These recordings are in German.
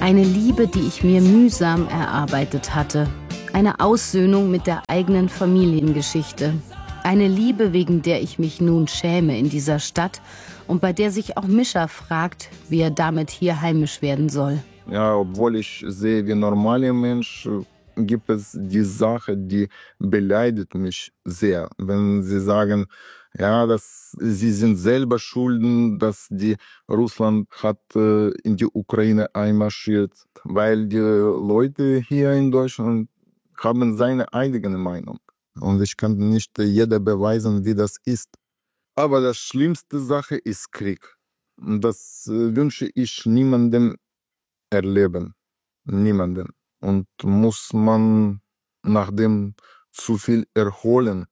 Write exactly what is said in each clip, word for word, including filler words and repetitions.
Eine Liebe, die ich mir mühsam erarbeitet hatte. Eine Aussöhnung mit der eigenen Familiengeschichte. Eine Liebe, wegen der ich mich nun schäme in dieser Stadt und bei der sich auch Mischa fragt, wie er damit hier heimisch werden soll. Ja, obwohl ich sehe wie normaler Mensch, gibt es die Sache, die beleidigt mich sehr. Wenn sie sagen, ja, dass sie sind selber schulden, dass die Russland hat äh, in die Ukraine einmarschiert, weil die Leute hier in Deutschland haben seine eigene Meinung. Und ich kann nicht jeder beweisen, wie das ist. Aber das schlimmste Sache ist Krieg. Das äh, wünsche ich niemandem erleben. Niemanden. Und muss man nach dem zu viel erholen.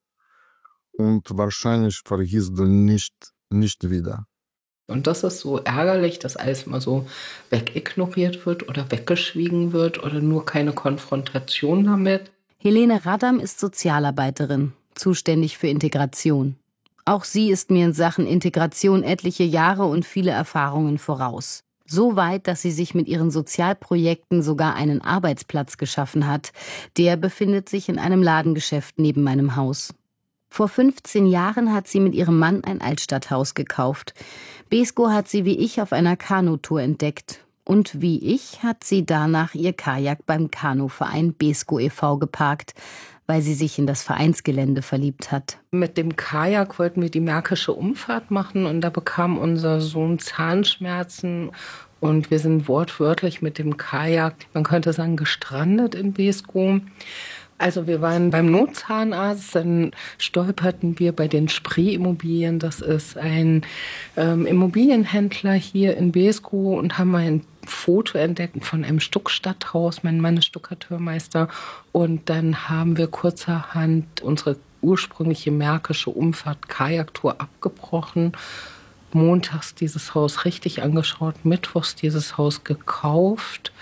Und wahrscheinlich vergisst du nicht, nicht wieder. Und das ist so ärgerlich, dass alles mal so wegignoriert wird oder weggeschwiegen wird oder nur keine Konfrontation damit. Helene Radam ist Sozialarbeiterin, zuständig für Integration. Auch sie ist mir in Sachen Integration etliche Jahre und viele Erfahrungen voraus. So weit, dass sie sich mit ihren Sozialprojekten sogar einen Arbeitsplatz geschaffen hat. Der befindet sich in einem Ladengeschäft neben meinem Haus. Vor fünfzehn Jahren hat sie mit ihrem Mann ein Altstadthaus gekauft. Beeskow hat sie wie ich auf einer Kanutour entdeckt. Und wie ich hat sie danach ihr Kajak beim Kanuverein Beeskow e V geparkt, weil sie sich in das Vereinsgelände verliebt hat. Mit dem Kajak wollten wir die Märkische Umfahrt machen und da bekam unser Sohn Zahnschmerzen. Und wir sind wortwörtlich mit dem Kajak, man könnte sagen, gestrandet in Beeskow. Also wir waren beim Notzahnarzt, dann stolperten wir bei den Spree-Immobilien. Das ist ein ähm, Immobilienhändler hier in Beeskow und haben ein Foto entdeckt von einem Stuckstadthaus. Mein Mann ist Stuckateurmeister. Und dann haben wir kurzerhand unsere ursprüngliche märkische Umfahrt Kajaktour abgebrochen. Montags dieses Haus richtig angeschaut, mittwochs dieses Haus gekauft.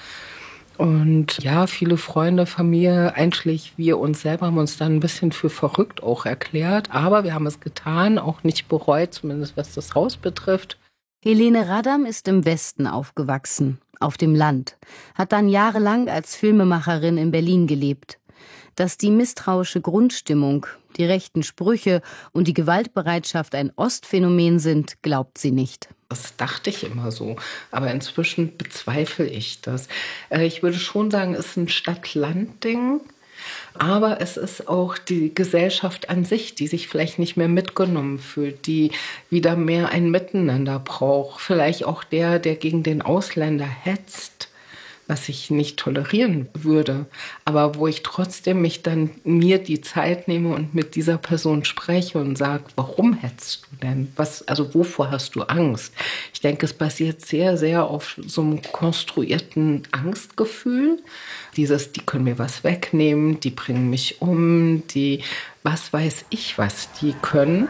Und ja, viele Freunde, Familie, einschließlich wir uns selber, haben uns dann ein bisschen für verrückt auch erklärt. Aber wir haben es getan, auch nicht bereut, zumindest was das Haus betrifft. Helene Radam ist im Westen aufgewachsen, auf dem Land, hat dann jahrelang als Filmemacherin in Berlin gelebt. Dass die misstrauische Grundstimmung, die rechten Sprüche und die Gewaltbereitschaft ein Ostphänomen sind, glaubt sie nicht. Das dachte ich immer so, aber inzwischen bezweifle ich das. Ich würde schon sagen, es ist ein Stadt-Land-Ding, aber es ist auch die Gesellschaft an sich, die sich vielleicht nicht mehr mitgenommen fühlt, die wieder mehr ein Miteinander braucht. Vielleicht auch der, der gegen den Ausländer hetzt, was ich nicht tolerieren würde, aber wo ich trotzdem mich dann mir die Zeit nehme und mit dieser Person spreche und sage, warum hetzt du denn? Was, also wovor hast du Angst? Ich denke, es basiert sehr, sehr auf so einem konstruierten Angstgefühl. Dieses, die können mir was wegnehmen, die bringen mich um, die, was weiß ich, was die können.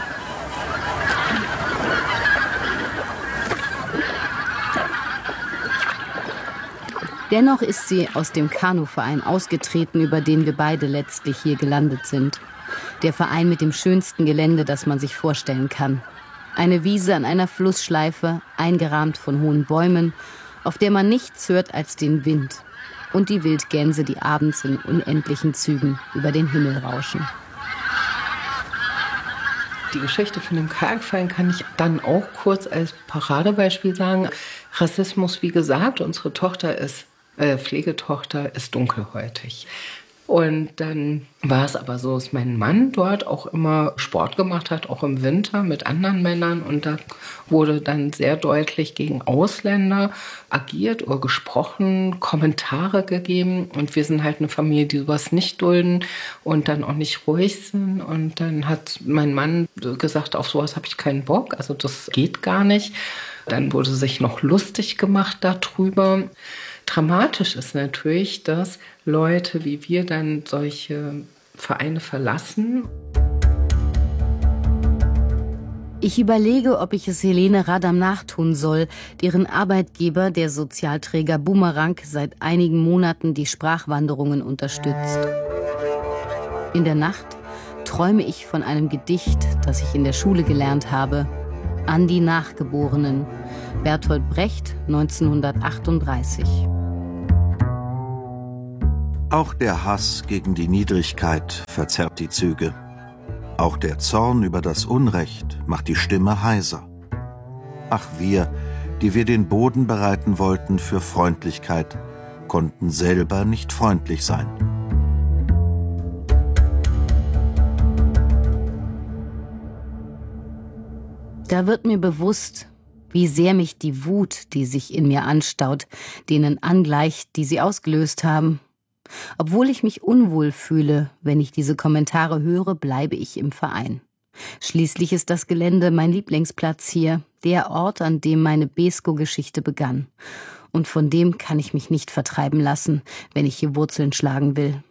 Dennoch ist sie aus dem Kanuverein ausgetreten, über den wir beide letztlich hier gelandet sind. Der Verein mit dem schönsten Gelände, das man sich vorstellen kann. Eine Wiese an einer Flussschleife, eingerahmt von hohen Bäumen, auf der man nichts hört als den Wind. Und die Wildgänse, die abends in unendlichen Zügen über den Himmel rauschen. Die Geschichte von dem Kajakverein kann ich dann auch kurz als Paradebeispiel sagen. Rassismus, wie gesagt, unsere Tochter ist Äh, Pflegetochter ist dunkelhäutig. Und dann war es aber so, dass mein Mann dort auch immer Sport gemacht hat, auch im Winter mit anderen Männern. Und da wurde dann sehr deutlich gegen Ausländer agiert oder gesprochen, Kommentare gegeben. Und wir sind halt eine Familie, die sowas nicht dulden und dann auch nicht ruhig sind. Und dann hat mein Mann gesagt, auf sowas habe ich keinen Bock, also das geht gar nicht. Dann wurde sich noch lustig gemacht darüber. Dramatisch ist natürlich, dass Leute wie wir dann solche Vereine verlassen. Ich überlege, ob ich es Helene Radam nachtun soll, deren Arbeitgeber, der Sozialträger Bumerang, seit einigen Monaten die Sprachwanderungen unterstützt. In der Nacht träume ich von einem Gedicht, das ich in der Schule gelernt habe, an die Nachgeborenen, Bertolt Brecht, neunzehnhundertachtunddreißig. Auch der Hass gegen die Niedrigkeit verzerrt die Züge. Auch der Zorn über das Unrecht macht die Stimme heiser. Ach, wir, die wir den Boden bereiten wollten für Freundlichkeit, konnten selber nicht freundlich sein. Da wird mir bewusst, wie sehr mich die Wut, die sich in mir anstaut, denen angleicht, die sie ausgelöst haben. Obwohl ich mich unwohl fühle, wenn ich diese Kommentare höre, bleibe ich im Verein. Schließlich ist das Gelände mein Lieblingsplatz hier, der Ort, an dem meine Beeskow-Geschichte begann. Und von dem kann ich mich nicht vertreiben lassen, wenn ich hier Wurzeln schlagen will.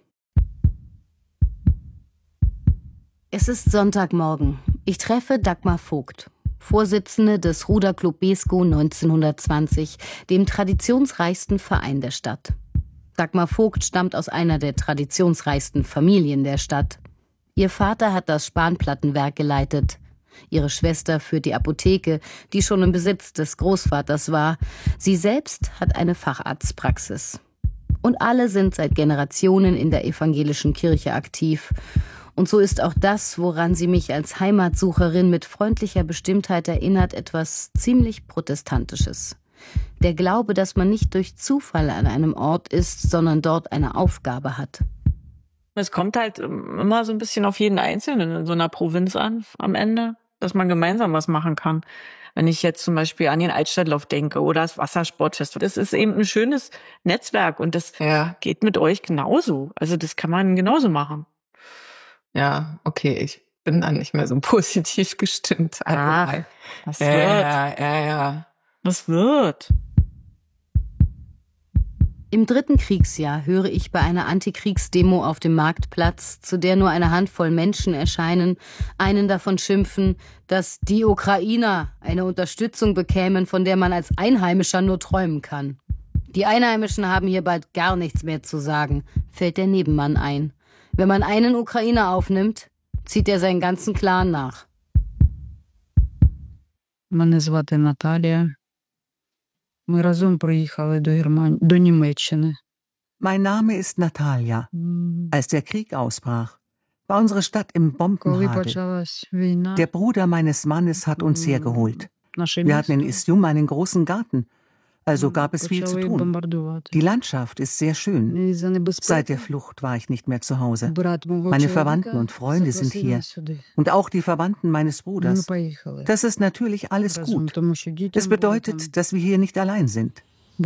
Es ist Sonntagmorgen. Ich treffe Dagmar Vogt, Vorsitzende des Ruderclub Beeskow neunzehnhundertzwanzig, dem traditionsreichsten Verein der Stadt. Dagmar Vogt stammt aus einer der traditionsreichsten Familien der Stadt. Ihr Vater hat das Spanplattenwerk geleitet. Ihre Schwester führt die Apotheke, die schon im Besitz des Großvaters war. Sie selbst hat eine Facharztpraxis. Und alle sind seit Generationen in der evangelischen Kirche aktiv. Und so ist auch das, woran sie mich als Heimatsucherin mit freundlicher Bestimmtheit erinnert, etwas ziemlich Protestantisches. Der Glaube, dass man nicht durch Zufall an einem Ort ist, sondern dort eine Aufgabe hat. Es kommt halt immer so ein bisschen auf jeden Einzelnen in so einer Provinz an, am Ende, dass man gemeinsam was machen kann. Wenn ich jetzt zum Beispiel an den Altstadtlauf denke oder das Wassersportfest, das ist eben ein schönes Netzwerk und das ja. geht mit euch genauso. Also das kann man genauso machen. Ja, okay, ich bin dann nicht mehr so positiv gestimmt. Ach, das wird. Ja, ja, ja. Das wird. Im dritten Kriegsjahr höre ich bei einer Antikriegsdemo auf dem Marktplatz, zu der nur eine Handvoll Menschen erscheinen, einen davon schimpfen, dass die Ukrainer eine Unterstützung bekämen, von der man als Einheimischer nur träumen kann. Die Einheimischen haben hier bald gar nichts mehr zu sagen, fällt der Nebenmann ein. Wenn man einen Ukrainer aufnimmt, zieht er seinen ganzen Clan nach. Мене звати Наталія. Ми разом приїхали до Германії, до Німеччини. Mein Name ist Natalia. Als der Krieg ausbrach, war unsere Stadt im Bombenhagel. Der Bruder meines Mannes hat uns hergeholt. Wir hatten in Izjum einen großen Garten, also gab es viel zu tun. Die Landschaft ist sehr schön. Seit der Flucht war ich nicht mehr zu Hause. Meine Verwandten und Freunde sind hier und auch die Verwandten meines Bruders. Das ist natürlich alles gut. Das bedeutet, dass wir hier nicht allein sind.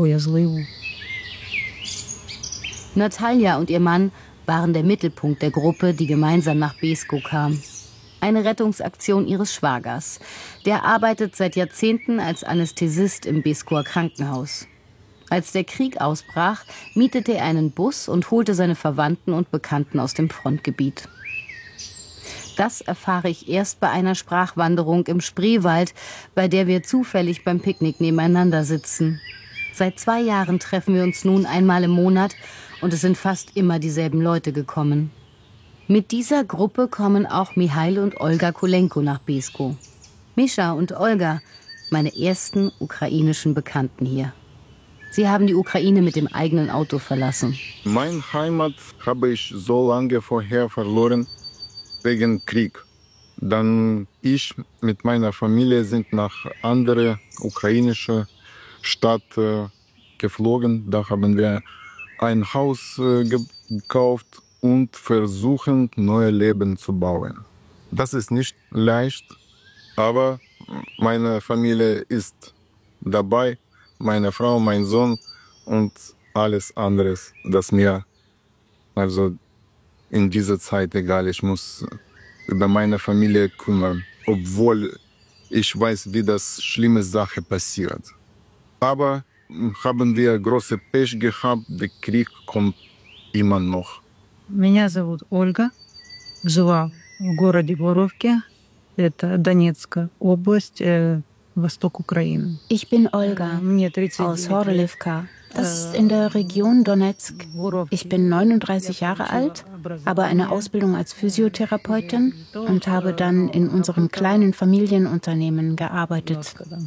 Natalia und ihr Mann waren der Mittelpunkt der Gruppe, die gemeinsam nach Beeskow kam. Eine Rettungsaktion ihres Schwagers. Der arbeitet seit Jahrzehnten als Anästhesist im Beeskower Krankenhaus. Als der Krieg ausbrach, mietete er einen Bus und holte seine Verwandten und Bekannten aus dem Frontgebiet. Das erfahre ich erst bei einer Sprachwanderung im Spreewald, bei der wir zufällig beim Picknick nebeneinander sitzen. Seit zwei Jahren treffen wir uns nun einmal im Monat und es sind fast immer dieselben Leute gekommen. Mit dieser Gruppe kommen auch Mihail und Olga Kolenko nach Beeskow. Mischa und Olga, meine ersten ukrainischen Bekannten hier. Sie haben die Ukraine mit dem eigenen Auto verlassen. Meine Heimat habe ich so lange vorher verloren, wegen Krieg. Dann ich mit meiner Familie sind nach andere ukrainische Stadt äh, geflogen. Da haben wir ein Haus äh, gekauft und versuchen, neues Leben zu bauen. Das ist nicht leicht, aber meine Familie ist dabei, meine Frau, mein Sohn und alles andere, das mir also in dieser Zeit egal. Ich muss über meine Familie kümmern, obwohl ich weiß, wie das schlimme Sache passiert. Aber haben wir große Pech gehabt, der Krieg kommt immer noch. Меня зовут Ольга. Жила в городе Воровке. Это Донецкая область, э, Восток Украины. Ich bin Olga aus Horlivka. Das ist in der Region Donetsk. Ich bin neununddreißig Jahre alt, habe eine Ausbildung als Physiotherapeutin und habe dann in unserem kleinen Familienunternehmen gearbeitet.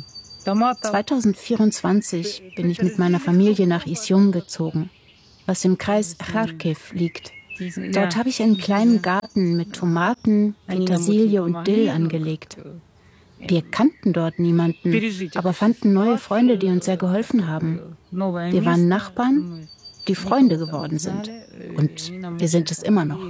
zweitausendvierundzwanzig bin ich mit meiner Familie nach Izjum gezogen, was im Kreis Charkiw liegt. Dort habe ich einen kleinen Garten mit Tomaten, Petersilie und Dill angelegt. Wir kannten dort niemanden, aber fanden neue Freunde, die uns sehr geholfen haben. Wir waren Nachbarn, die Freunde geworden sind. Und wir sind es immer noch.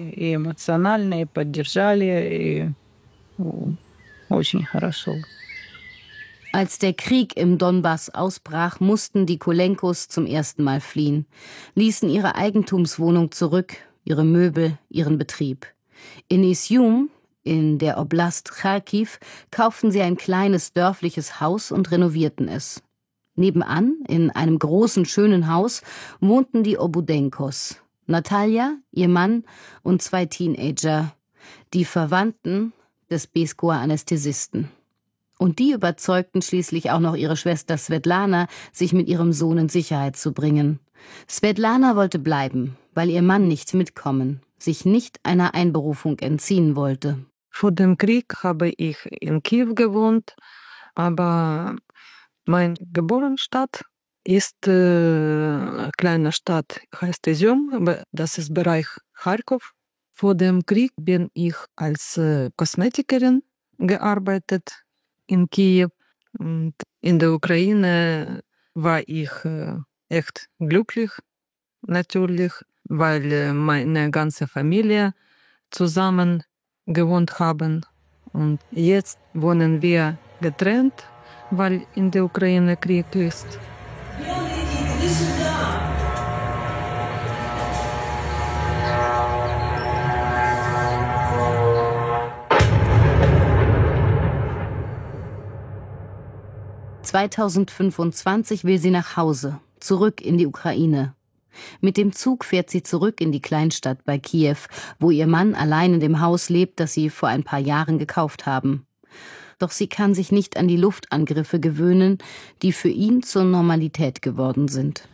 Als der Krieg im Donbass ausbrach, mussten die Kolenkos zum ersten Mal fliehen, ließen ihre Eigentumswohnung zurück, ihre Möbel, ihren Betrieb. In Izjum, in der Oblast Charkiw, kauften sie ein kleines dörfliches Haus und renovierten es. Nebenan, in einem großen, schönen Haus, wohnten die Obudenkos. Natalja, ihr Mann und zwei Teenager, die Verwandten des Beeskower Anästhesisten. Und die überzeugten schließlich auch noch ihre Schwester Svetlana, sich mit ihrem Sohn in Sicherheit zu bringen. Svetlana wollte bleiben, weil ihr Mann nicht mitkommen, sich nicht einer Einberufung entziehen wollte. Vor dem Krieg habe ich in Kiew gewohnt, aber meine Geburtsstadt ist eine kleine Stadt, heißt Izjum, das ist Bereich Charkow. Vor dem Krieg bin ich als Kosmetikerin gearbeitet in Kiew. Und in der Ukraine war ich echt glücklich, natürlich, weil meine ganze Familie zusammen gewohnt haben. Und jetzt wohnen wir getrennt, weil in der Ukraine Krieg ist. zweitausendfünfundzwanzig will sie nach Hause, zurück in die Ukraine. Mit dem Zug fährt sie zurück in die Kleinstadt bei Kiew, wo ihr Mann allein in dem Haus lebt, das sie vor ein paar Jahren gekauft haben. Doch sie kann sich nicht an die Luftangriffe gewöhnen, die für ihn zur Normalität geworden sind.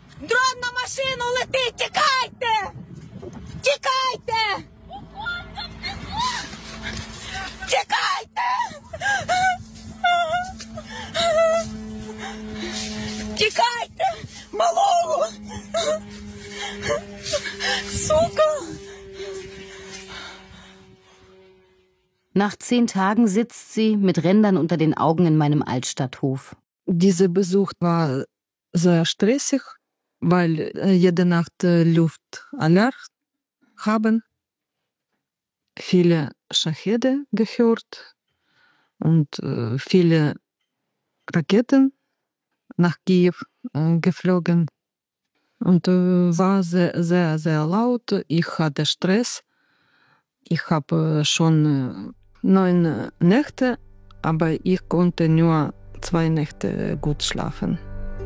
Nach zehn Tagen sitzt sie mit Rändern unter den Augen in meinem Altstadthof. Dieser Besuch war sehr stressig, weil jede Nacht Luftalarm haben. Viele Schachede gehört und viele Raketen nach Kiew geflogen. Und war sehr, sehr, sehr laut. Ich hatte Stress. Ich habe schon neun Nächte, aber ich konnte nur zwei Nächte gut schlafen.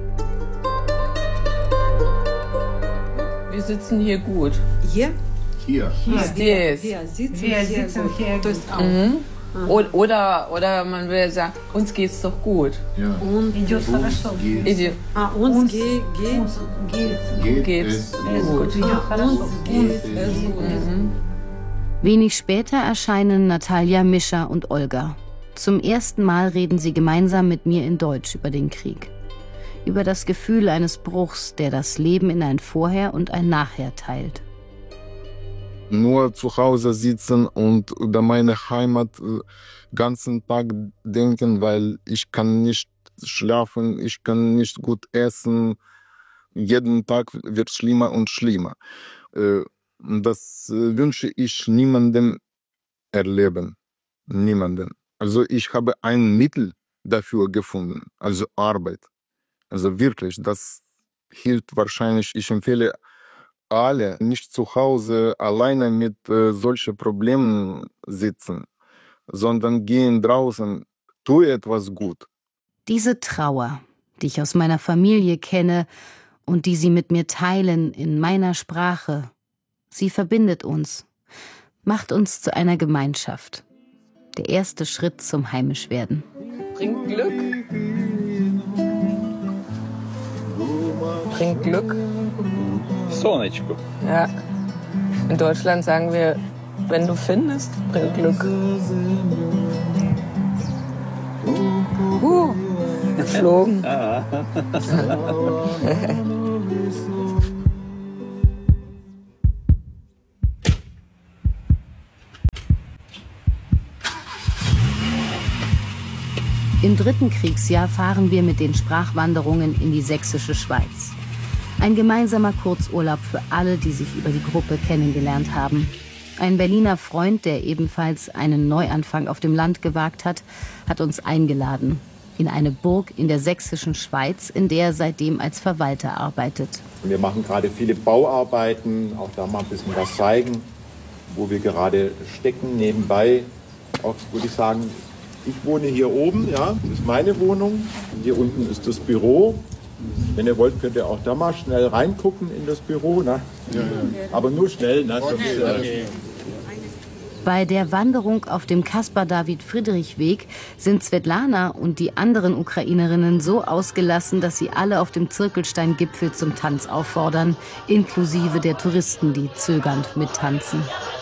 Wir sitzen hier gut. Hier? Hier. Hier, hier, hier sitzen wir, wir sitzen hier gut. Mhm. Oder, oder man will sagen, uns geht's doch gut. Ja. Und идет хорошо. Идет. Ah, uns geht, geht, geht, Geht geht's es gut. Ja, uns geht es gut. Mhm. Wenig später erscheinen Natalja, Mischa und Olga. Zum ersten Mal reden sie gemeinsam mit mir in Deutsch über den Krieg. Über das Gefühl eines Bruchs, der das Leben in ein Vorher und ein Nachher teilt. Nur zu Hause sitzen und über meine Heimat den ganzen Tag denken, weil ich kann nicht schlafen, ich kann nicht gut essen. Jeden Tag wird schlimmer und schlimmer. Das wünsche ich niemandem erleben. Niemandem. Also ich habe ein Mittel dafür gefunden, also Arbeit. Also wirklich, das hilft wahrscheinlich. Ich empfehle alle, nicht zu Hause alleine mit äh, solchen Problemen sitzen, sondern gehen draußen, tue etwas gut. Diese Trauer, die ich aus meiner Familie kenne und die sie mit mir teilen in meiner Sprache, sie verbindet uns, macht uns zu einer Gemeinschaft. Der erste Schritt zum Heimischwerden. Bringt Glück. Bringt Glück. Сонечко. Ja. In Deutschland sagen wir, wenn du findest, bringt Glück. Uh. geflogen. Im dritten Kriegsjahr fahren wir mit den Sprachwanderungen in die sächsische Schweiz. Ein gemeinsamer Kurzurlaub für alle, die sich über die Gruppe kennengelernt haben. Ein Berliner Freund, der ebenfalls einen Neuanfang auf dem Land gewagt hat, hat uns eingeladen. In eine Burg in der sächsischen Schweiz, in der er seitdem als Verwalter arbeitet. Wir machen gerade viele Bauarbeiten, auch da mal ein bisschen was zeigen, wo wir gerade stecken. Nebenbei auch, würde ich sagen, ich wohne hier oben, ja, das ist meine Wohnung. Hier unten ist das Büro. Wenn ihr wollt, könnt ihr auch da mal schnell reingucken in das Büro. Ne? Ja, ja. Aber nur schnell. Ne? Sonst, äh Bei der Wanderung auf dem Caspar-David-Friedrich-Weg sind Svetlana und die anderen Ukrainerinnen so ausgelassen, dass sie alle auf dem Zirkelstein-Gipfel zum Tanz auffordern, inklusive der Touristen, die zögernd mittanzen.